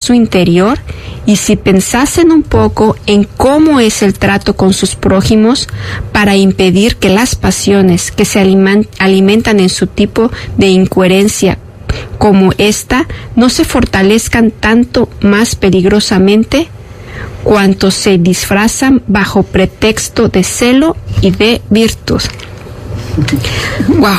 su interior y si pensasen un poco en cómo es el trato con sus prójimos para impedir que las pasiones que se alimentan en su tipo de incoherencia como esta no se fortalezcan tanto más peligrosamente cuanto se disfrazan bajo pretexto de celo y de virtud. Wow.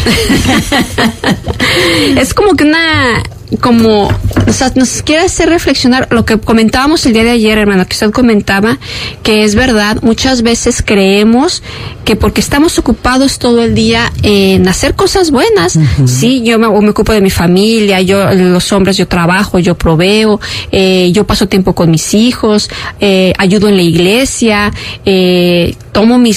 Es como que o sea, nos quiere hacer reflexionar lo que comentábamos el día de ayer, hermano, que usted comentaba, que es verdad, muchas veces creemos que porque estamos ocupados todo el día en hacer cosas buenas, sí, yo me ocupo de mi familia, los hombres, yo trabajo, yo proveo, yo paso tiempo con mis hijos, ayudo en la iglesia, tomo mi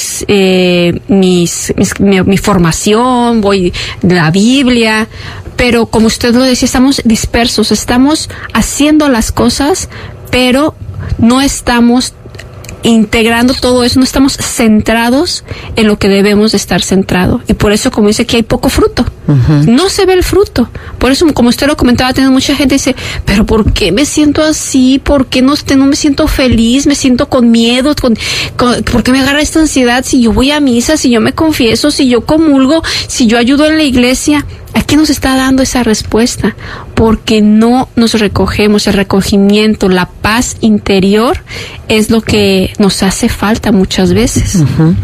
formación, voy de la Biblia, pero como usted lo decía, estamos dispersos, estamos haciendo las cosas, pero no estamos integrando todo eso, no estamos centrados en lo que debemos de estar centrados. Y por eso, como dice, que hay poco fruto. No se ve el fruto. Por eso, como usted lo comentaba, tiene mucha gente que dice, pero ¿por qué me siento así? ¿Por qué no me siento feliz? Me siento con miedo. ¿Por qué me agarra esta ansiedad? Si yo voy a misa, si yo me confieso, si yo comulgo, si yo ayudo en la iglesia. ¿A qué nos está dando esa respuesta? Porque no nos recogemos. El recogimiento, la paz interior es lo que nos hace falta muchas veces.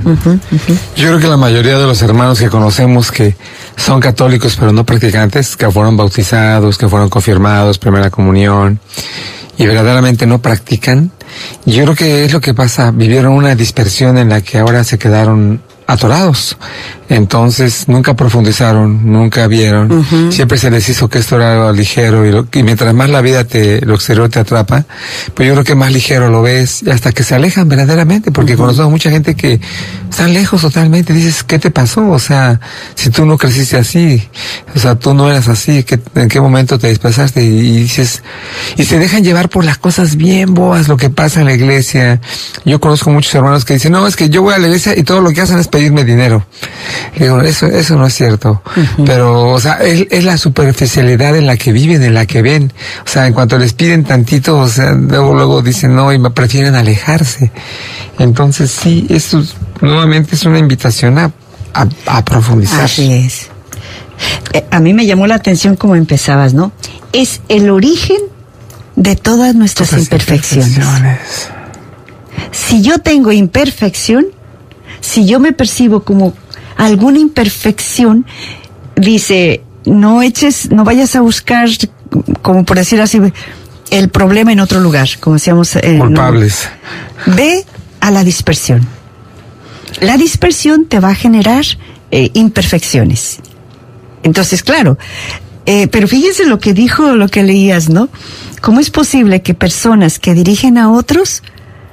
Yo creo que la mayoría de los hermanos que conocemos que son católicos pero no practicantes, que fueron bautizados, que fueron confirmados, primera comunión, y verdaderamente no practican, yo creo que es lo que pasa, vivieron una dispersión en la que ahora se quedaron atorados. Entonces nunca profundizaron, nunca vieron, siempre se les hizo que esto era algo ligero y mientras más la vida lo exterior te atrapa, pues yo creo que más ligero lo ves y hasta que se alejan verdaderamente, porque conocemos mucha gente que están lejos totalmente. Dices, ¿qué te pasó? O sea, si tú no creciste así, o sea, tú no eras así, ¿en qué momento te dispersaste? Y dices, y se dejan llevar por las cosas bien boas, lo que pasa en la iglesia. Yo conozco muchos hermanos que dicen, no, es que yo voy a la iglesia y todo lo que hacen es pedirme dinero. Digo, eso no es cierto. Pero, o sea, es la superficialidad en la que viven, en la que ven. O sea, en cuanto les piden tantito, o sea, luego dicen no y prefieren alejarse. Entonces, sí, esto nuevamente es una invitación a profundizar. Así es. A mí me llamó la atención como empezabas, ¿no? Es el origen de todas nuestras imperfecciones. Si yo tengo imperfección, si yo me percibo como alguna imperfección, dice, no vayas a buscar, como por decir así, el problema en otro lugar, como decíamos. Culpables. Ve a la dispersión. La dispersión te va a generar imperfecciones. Entonces, claro, pero fíjense lo que dijo, lo que leías, ¿no? ¿Cómo es posible que personas que dirigen a otros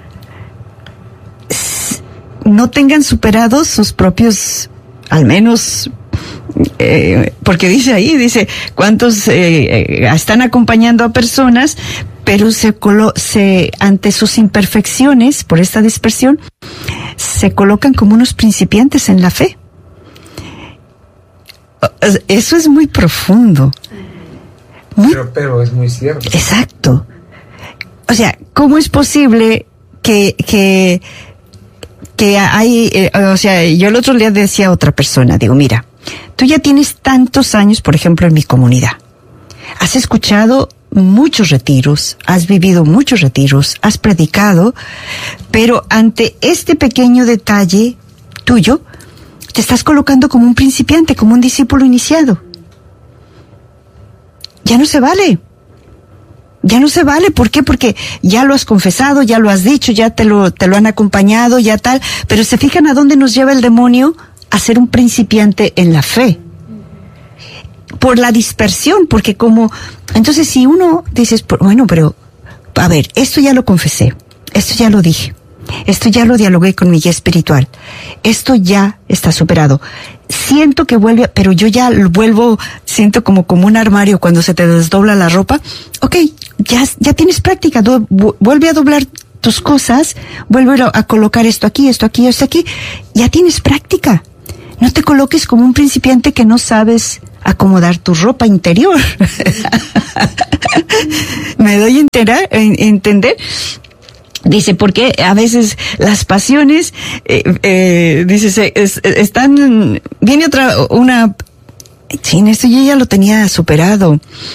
no tengan superados sus propios, al menos, porque dice, ¿cuántos están acompañando a personas, pero ante sus imperfecciones, por esta dispersión, se colocan como unos principiantes en la fe? Eso es muy profundo. Pero es muy cierto. Exacto. O sea, ¿cómo es posible que hay, o sea, yo el otro día decía a otra persona, digo, mira, tú ya tienes tantos años, por ejemplo, en mi comunidad. Has escuchado muchos retiros, has vivido muchos retiros, has predicado, pero ante este pequeño detalle tuyo, te estás colocando como un principiante, como un discípulo iniciado. Ya no se vale. Ya no se vale. ¿Por qué? Porque ya lo has confesado, ya lo has dicho, ya te lo han acompañado, ya tal. Pero se fijan a dónde nos lleva el demonio a ser un principiante en la fe. Por la dispersión, porque entonces si uno dices, bueno, pero, a ver, esto ya lo confesé, esto ya lo dije, esto ya lo dialogué con mi guía espiritual, esto ya está superado. Siento que vuelve, pero yo ya vuelvo, siento como un armario cuando se te desdobla la ropa. Ok, ya tienes práctica, vuelve a doblar tus cosas, vuelve a colocar esto aquí, esto aquí, ya tienes práctica. No te coloques como un principiante que no sabes acomodar tu ropa interior. ¿Me doy a entender? Dice, porque a veces las pasiones, dice, viene sí, esto yo ya lo tenía superado.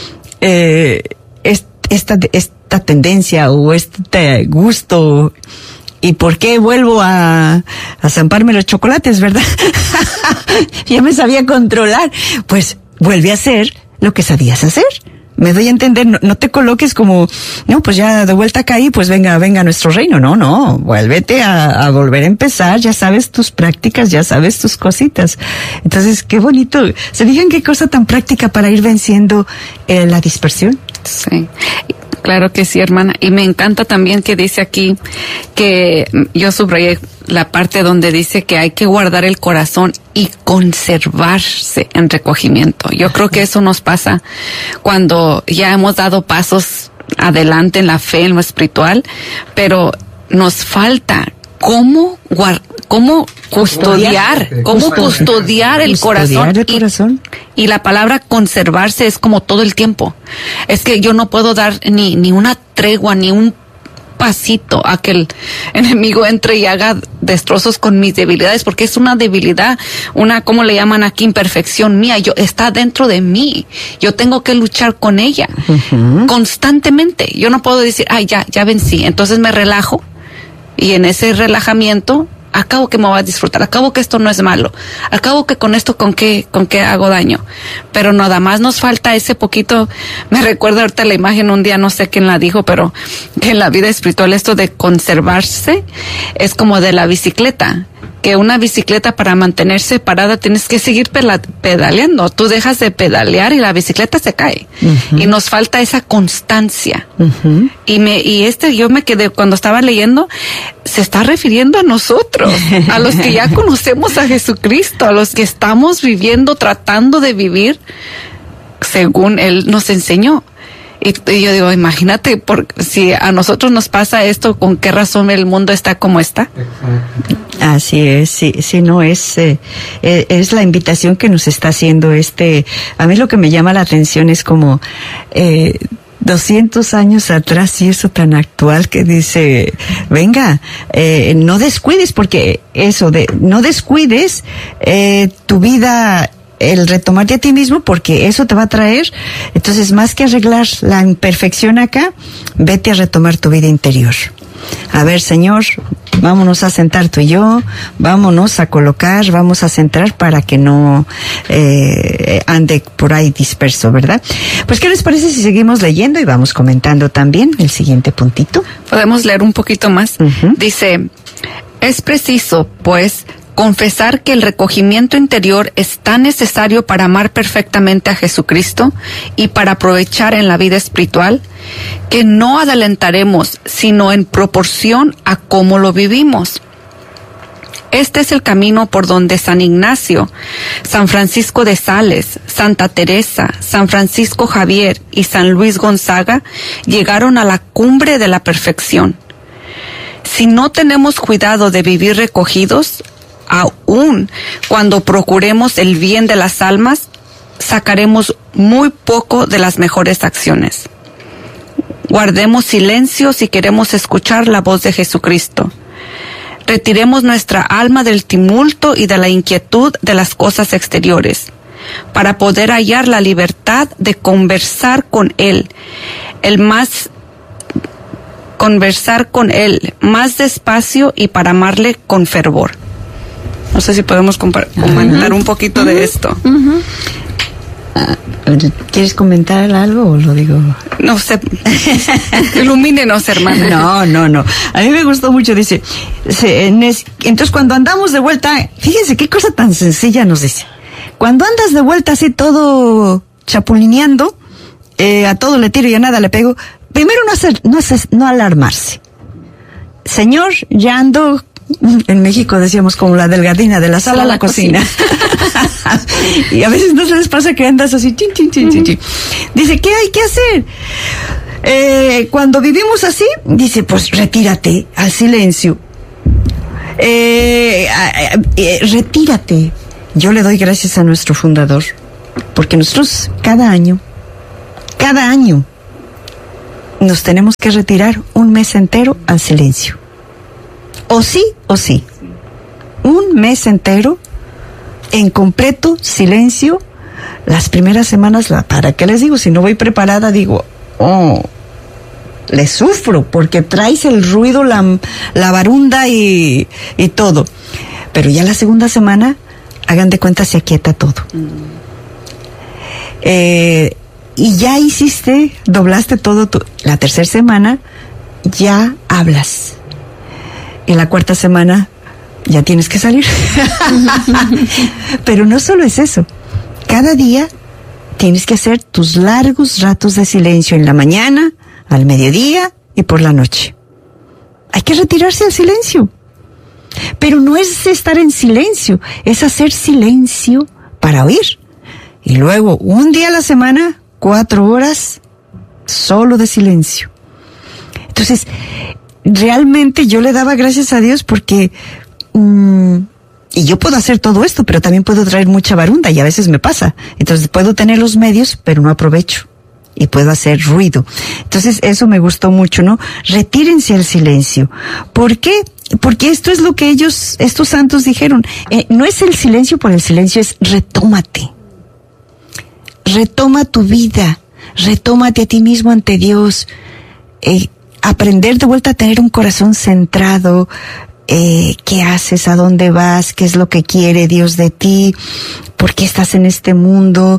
Esta tendencia o este gusto. ¿Y por qué vuelvo a zamparme los chocolates, verdad? Ya me sabía controlar. Pues vuelve a hacer lo que sabías hacer. Me doy a entender, no te coloques como, no, pues ya de vuelta acá y pues venga a nuestro reino. No, vuélvete a volver a empezar, ya sabes tus prácticas, ya sabes tus cositas. Entonces, qué bonito. ¿Se fijan qué cosa tan práctica para ir venciendo la dispersión? Sí. Claro que sí, hermana. Y me encanta también que dice aquí que yo subrayé la parte donde dice que hay que guardar el corazón y conservarse en recogimiento. Yo creo que eso nos pasa cuando ya hemos dado pasos adelante en la fe, en lo espiritual, pero nos falta cómo custodiar el corazón. Y la palabra conservarse es como todo el tiempo. Es que yo no puedo dar ni una tregua, ni un pasito a que el enemigo entre y haga destrozos con mis debilidades, porque es una debilidad, ¿cómo le llaman aquí? Imperfección mía. Está dentro de mí. Yo tengo que luchar con ella constantemente. Yo no puedo decir, ya vencí. Entonces me relajo. Y en ese relajamiento, acabo que me voy a disfrutar, acabo que esto no es malo, acabo que con esto, ¿con qué hago daño? Pero nada más nos falta ese poquito. Me recuerda ahorita la imagen, un día no sé quién la dijo, pero que en la vida espiritual esto de conservarse es como de la bicicleta. Que una bicicleta, para mantenerse parada, tienes que seguir pedaleando. Tú dejas de pedalear y la bicicleta se cae. Y nos falta esa constancia. Yo me quedé, cuando estaba leyendo, se está refiriendo a nosotros, a los que ya conocemos a Jesucristo, a los que estamos viviendo, tratando de vivir según Él nos enseñó. Y yo digo, imagínate, si a nosotros nos pasa esto, ¿con qué razón el mundo está como está? Así es, sí, no es la invitación que nos está haciendo a mí lo que me llama la atención es como 200 años atrás y eso tan actual que dice, venga, no descuides, porque no descuides tu vida, el retomarte a ti mismo, porque eso te va a traer. Entonces, más que arreglar la imperfección acá, vete a retomar tu vida interior. A ver, Señor, vámonos a sentar tú y yo, vámonos a colocar, vamos a centrar para que no ande por ahí disperso, ¿verdad? Pues, ¿qué les parece si seguimos leyendo y vamos comentando también el siguiente puntito? Podemos leer un poquito más. Dice, es preciso, pues, confesar que el recogimiento interior es tan necesario para amar perfectamente a Jesucristo y para aprovechar en la vida espiritual, que no adelantaremos sino en proporción a cómo lo vivimos. Este es el camino por donde San Ignacio, San Francisco de Sales, Santa Teresa, San Francisco Javier y San Luis Gonzaga llegaron a la cumbre de la perfección. Si no tenemos cuidado de vivir recogidos, aún cuando procuremos el bien de las almas, sacaremos muy poco de las mejores acciones. Guardemos silencio si queremos escuchar la voz de Jesucristo. Retiremos nuestra alma del tumulto y de la inquietud de las cosas exteriores, para poder hallar la libertad de conversar con Él más despacio y para amarle con fervor. No sé si podemos comentar un poquito de esto. ¿Quieres comentar algo o lo digo? No sé. Ilumínenos, hermana. No. A mí me gustó mucho, dice. Entonces, cuando andamos de vuelta, fíjense qué cosa tan sencilla nos dice. Cuando andas de vuelta así todo chapulineando, a todo le tiro y a nada le pego, primero no alarmarse. Señor, ya ando. En México decíamos como la delgadina de la sala a la cocina. Y a veces no se les pasa que andas así. Dice, ¿qué hay que hacer? Cuando vivimos así, dice, pues retírate al silencio. Retírate. Yo le doy gracias a nuestro fundador, Porque nosotros cada año, nos tenemos que retirar un mes entero al silencio. O sí. Un mes entero en completo silencio. Las primeras semanas, ¿para qué les digo? Si no voy preparada, digo, le sufro, porque traes el ruido, la barunda y todo. Pero ya la segunda semana, hagan de cuenta, se aquieta todo. Y ya doblaste todo. La tercera semana, ya hablas. Y la cuarta semana, ya tienes que salir. Pero no solo es eso. Cada día tienes que hacer tus largos ratos de silencio en la mañana, al mediodía y por la noche. Hay que retirarse al silencio. Pero no es estar en silencio, es hacer silencio para oír. Y luego, un día a la semana, 4 horas solo de silencio. Entonces, realmente yo le daba gracias a Dios porque... y yo puedo hacer todo esto, pero también puedo traer mucha barunda y a veces me pasa. Entonces puedo tener los medios, pero no aprovecho. Y puedo hacer ruido. Entonces eso me gustó mucho, ¿no? Retírense al silencio. ¿Por qué? Porque esto es lo que estos santos dijeron. No es el silencio por el silencio, es retómate. Retoma tu vida. Retómate a ti mismo ante Dios. Aprender de vuelta a tener un corazón centrado. ¿Qué haces? ¿A dónde vas? ¿Qué es lo que quiere Dios de ti? ¿Por qué estás en este mundo?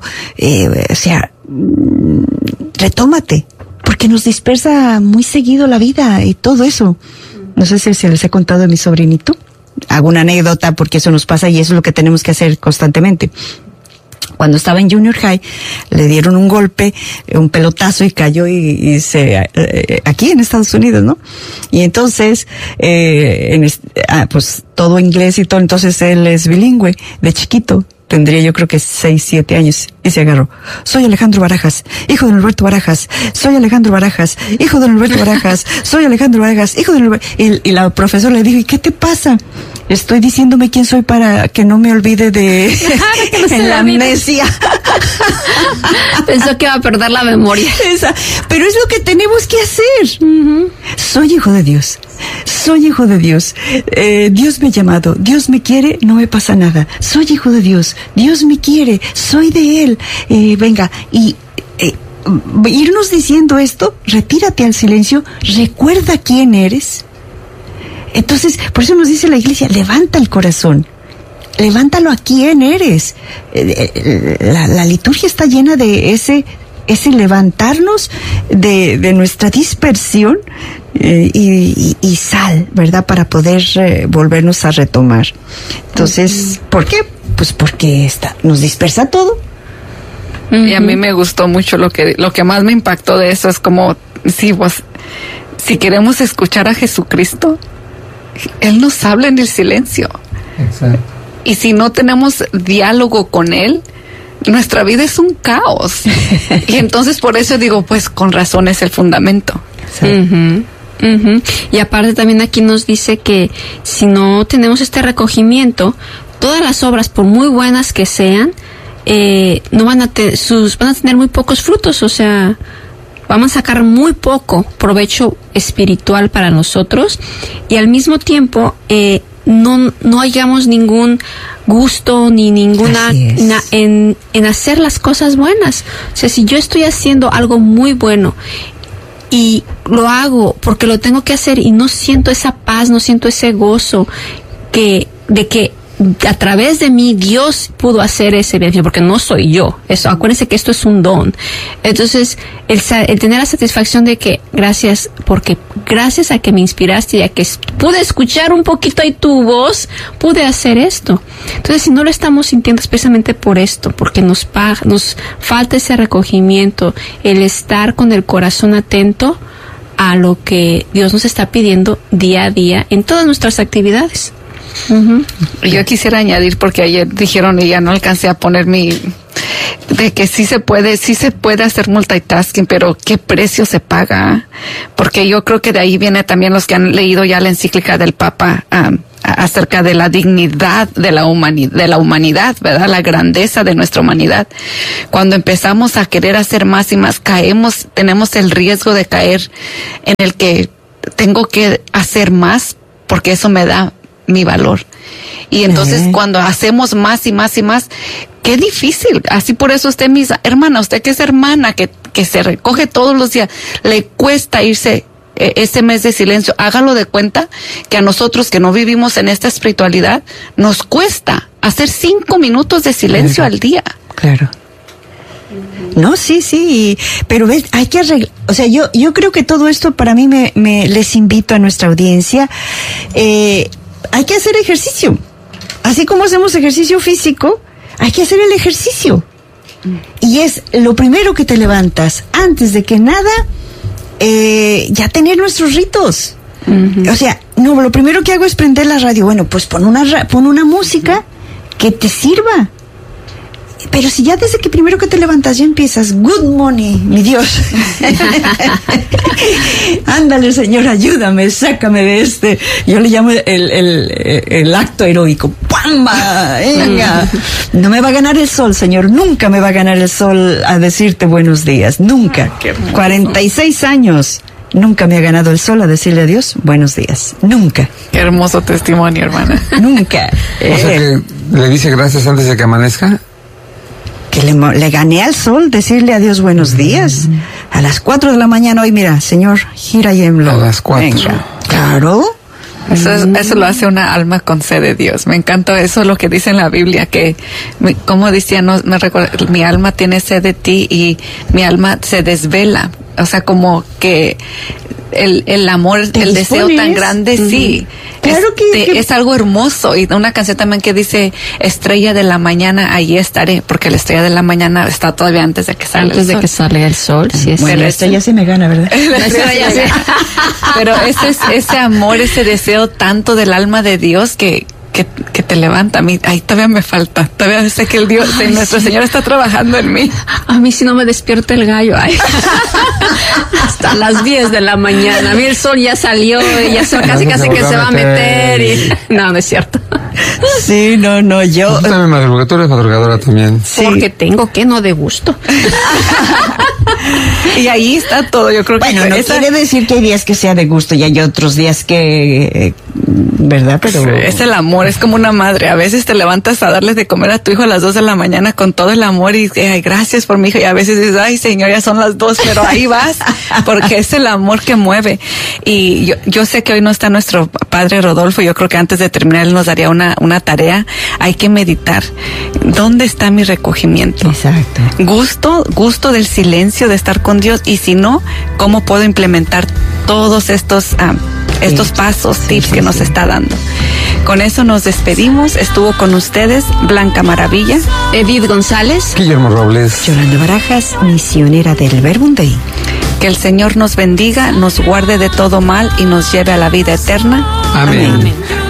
Retómate, porque nos dispersa muy seguido la vida y todo eso. No sé si se les he contado de mi sobrinito. Hago una anécdota porque eso nos pasa y eso es lo que tenemos que hacer constantemente. Cuando estaba en Junior High, le dieron un golpe, un pelotazo y cayó aquí en Estados Unidos, ¿no? Y entonces, pues todo inglés y todo, entonces él es bilingüe, de chiquito. Tendría yo creo que 6, 7 años, y se agarró. Soy Alejandro Barajas, hijo de Norberto Barajas. Soy Alejandro Barajas, hijo de Norberto Barajas. Soy Alejandro Barajas, hijo de Norberto. Y la profesora le dijo, ¿y qué te pasa? Estoy diciéndome quién soy para que no me olvide de la amnesia. Pensó que iba a perder la memoria. Pero es lo que tenemos que hacer. Uh-huh. Soy hijo de Dios. Soy hijo de Dios. Dios me ha llamado. Dios me quiere, no me pasa nada. Soy hijo de Dios. Dios me quiere. Soy de Él. Venga, y irnos diciendo esto, retírate al silencio, recuerda quién eres. Entonces, por eso nos dice la iglesia, levanta el corazón, levántalo a quién eres. La liturgia está llena de ese levantarnos de nuestra dispersión y sal, ¿verdad? Para poder volvernos a retomar. Entonces, ¿por qué? Pues porque nos dispersa todo. Y a mí me gustó mucho lo que más me impactó de eso es como, si queremos escuchar a Jesucristo, Él nos habla en el silencio. Exacto. Y si no tenemos diálogo con Él, nuestra vida es un caos. Y entonces por eso digo, pues con razón es el fundamento. Uh-huh. Uh-huh. Y aparte también aquí nos dice que si no tenemos este recogimiento, todas las obras, por muy buenas que sean, van a tener muy pocos frutos, o sea, vamos a sacar muy poco provecho espiritual para nosotros y al mismo tiempo no hallamos ningún gusto ni ninguna en hacer las cosas buenas. O sea, si yo estoy haciendo algo muy bueno y lo hago porque lo tengo que hacer y no siento esa paz, no siento ese gozo de que a través de mí Dios pudo hacer ese beneficio, porque no soy yo. Eso, acuérdense que esto es un don. Entonces, el tener la satisfacción de que gracias a que me inspiraste y a que pude escuchar un poquito ahí tu voz, pude hacer esto. Entonces, si no lo estamos sintiendo es precisamente por esto, porque nos falta ese recogimiento, el estar con el corazón atento a lo que Dios nos está pidiendo día a día en todas nuestras actividades. Uh-huh. Yo quisiera añadir, porque ayer dijeron y ya no alcancé a poner de que sí se puede hacer multitasking, pero qué precio se paga, porque yo creo que de ahí viene también los que han leído ya la encíclica del Papa acerca de la dignidad de la humanidad, ¿verdad? La grandeza de nuestra humanidad. Cuando empezamos a querer hacer más y más, tenemos el riesgo de caer en el que tengo que hacer más porque eso me da mi valor. Y entonces cuando hacemos más y más y más, qué difícil. Así por eso usted, mis hermana, usted que es hermana, que se recoge todos los días, le cuesta irse ese mes de silencio. Hágalo de cuenta que a nosotros que no vivimos en esta espiritualidad, nos cuesta hacer 5 minutos de silencio al día. Claro. No, sí, pero ves, hay que arreglar, o sea, yo creo que todo esto para mí les invito a nuestra audiencia, hay que hacer ejercicio, así como hacemos ejercicio físico, hay que hacer el ejercicio, y es lo primero que te levantas, antes de que nada, ya tener nuestros ritos. O sea, no, lo primero que hago es prender la radio. Bueno, pues pon una música que te sirva. Pero si ya desde que primero que te levantas ya empiezas, good morning, mi Dios. Ándale, Señor, ayúdame, sácame de este. Yo le llamo el acto heroico. ¡Pamba! Venga. No me va a ganar el sol, Señor. Nunca me va a ganar el sol a decirte buenos días. Nunca. 46 años. Nunca me ha ganado el sol a decirle a Dios buenos días. Nunca. Qué hermoso testimonio, hermana. Nunca. O sea que le dice gracias antes de que amanezca. Que le gané al sol decirle a Dios buenos días. A las 4 de la mañana hoy, mira, Señor, here I am, Lord. A las 4. Venga. Claro. Eso lo hace una alma con sed de Dios. Me encanta eso, lo que dice en la Biblia, que, como decía, no me recuerdo, mi alma tiene sed de ti y mi alma se desvela. O sea, como que el amor, el deseo tan grande, sí. Claro que es algo hermoso. Y una canción también que dice, estrella de la mañana, allí estaré, porque la estrella de la mañana está todavía antes de que salga el sol. Antes de que salga el sol, sí. Bueno, la estrella sí me gana, ¿verdad? La estrella sí. Pero ese amor, ese deseo tanto del alma de Dios que te levanta. A mí, ahí todavía me falta. Todavía sé que nuestro Señor está trabajando en mí. A mí si no me despierta el gallo. Hasta las 10 de la mañana. A mí el sol ya salió y ya casi que se va a meter. No es cierto. Sí, no, yo. Tú también madrugadora, tú eres madrugadora también. Sí. Porque tengo que, no de gusto. Y ahí está todo, yo creo que... Bueno, no quiere decir que hay días que sea de gusto y hay otros días que... ¿verdad? Pero... Es el amor, es como una madre. A veces te levantas a darles de comer a tu hijo a las 2 de la mañana con todo el amor y ay, gracias por mi hijo. Y a veces dices, ay, Señor, ya son las 2, pero ahí vas, porque es el amor que mueve. Y yo sé que hoy no está nuestro padre Rodolfo. Yo creo que antes de terminar él nos daría una tarea. Hay que meditar. ¿Dónde está mi recogimiento? Exacto. Gusto del silencio, de estar con Dios. Y si no, ¿cómo puedo implementar todos estos pasos, tips que nos está dando? Con eso nos despedimos. Estuvo con ustedes Blanca Maravilla, Edith González, Guillermo Robles, Yolanda Barajas, misionera del Verbum Dei. Que el Señor nos bendiga, nos guarde de todo mal y nos lleve a la vida eterna. Amén. Amén.